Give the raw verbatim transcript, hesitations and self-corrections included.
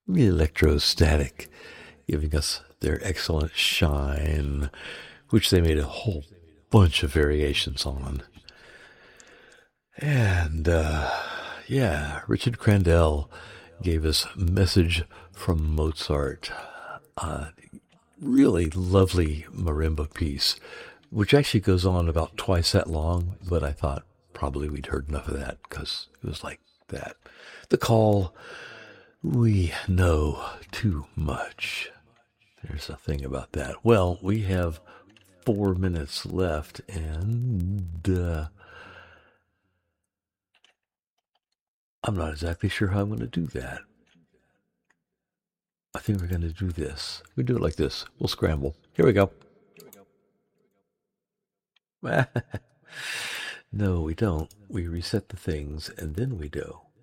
Electrostatic, giving us their excellent Shine, which they made a whole bunch of variations on. And, uh, yeah, Richard Crandell gave us Message from Mozart. Uh, really lovely marimba piece, which actually goes on about twice that long, but I thought probably we'd heard enough of that because it was like that. The Call, we know too much. There's a thing about that. Well, we have four minutes left, and uh, I'm not exactly sure how I'm going to do that. I think we're going to do this. We do it like this. We'll scramble. Here we go. No, we don't. We reset the things, and then we do.